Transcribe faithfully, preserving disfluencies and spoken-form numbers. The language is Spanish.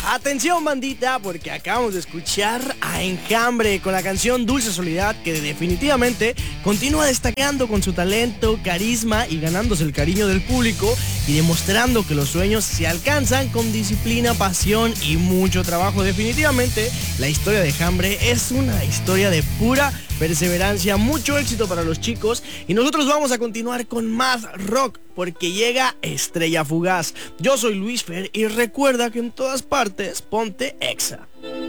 Atención bandita, porque acabamos de escuchar a Enjambre con la canción Dulce Soledad, que definitivamente continúa destacando con su talento, carisma y ganándose el cariño del público y demostrando que los sueños se alcanzan con disciplina, pasión y mucho trabajo. Definitivamente la historia de Enjambre es una historia de pura perseverancia, mucho éxito para los chicos y nosotros vamos a continuar con más rock porque llega Estrella Fugaz. Yo soy Luis Fer y recuerda que en todas partes ponte Exa.